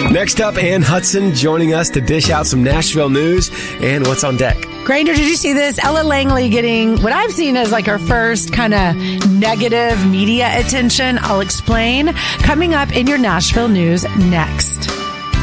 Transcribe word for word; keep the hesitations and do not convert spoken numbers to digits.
Next up, Ann Hudson joining us to dish out some Nashville news and what's on deck. Granger, did you see this? Ella Langley getting what I've seen as like her first kind of negative media attention. I'll explain. Coming up in your Nashville news next.